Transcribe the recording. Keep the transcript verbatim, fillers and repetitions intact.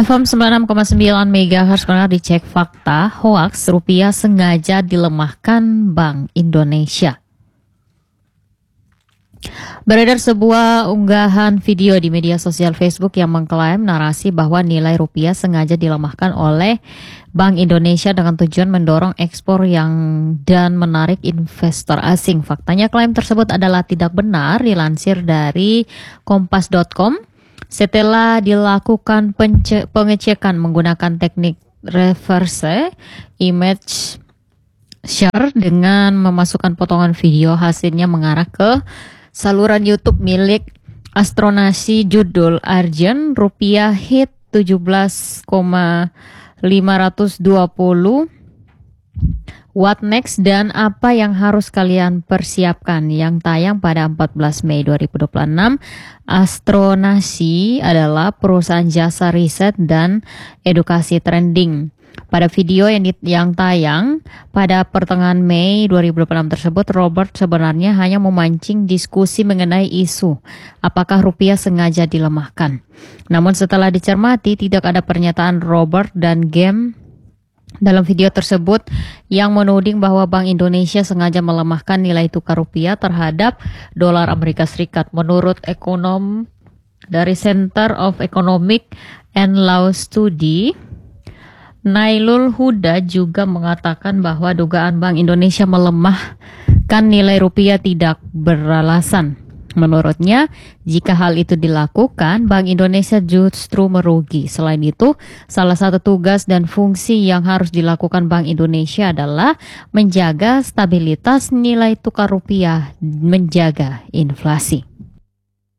F M sembilan puluh enam koma sembilan MHz pendengar dicek fakta, hoaks rupiah sengaja dilemahkan Bank Indonesia. Beredar sebuah unggahan video di media sosial Facebook yang mengklaim narasi bahwa nilai rupiah sengaja dilemahkan oleh Bank Indonesia dengan tujuan mendorong ekspor yang dan menarik investor asing. Faktanya klaim tersebut adalah tidak benar, dilansir dari kompas dot com. Setelah dilakukan pence- pengecekan menggunakan teknik reverse image share dengan memasukkan potongan video, hasilnya mengarah ke saluran YouTube milik Astronasi judul Arjen rupiah hit tujuh belas koma lima dua nol. What next dan apa yang harus kalian persiapkan, yang tayang pada empat belas Mei dua ribu dua puluh enam. Astronasi adalah perusahaan jasa riset dan edukasi trending. Pada video yang, di, yang tayang pada pertengahan Mei dua ribu dua puluh enam tersebut, Robert sebenarnya hanya memancing diskusi mengenai isu apakah rupiah sengaja dilemahkan. Namun setelah dicermati, tidak ada pernyataan Robert dan Game dalam video tersebut yang menuding bahwa Bank Indonesia sengaja melemahkan nilai tukar rupiah terhadap dolar Amerika Serikat. Menurut ekonom dari Center of Economic and Law Study, Nailul Huda juga mengatakan bahwa dugaan Bank Indonesia melemahkan nilai rupiah tidak beralasan. Menurutnya, jika hal itu dilakukan, Bank Indonesia justru merugi. Selain itu, salah satu tugas dan fungsi yang harus dilakukan Bank Indonesia adalah menjaga stabilitas nilai tukar rupiah, menjaga inflasi.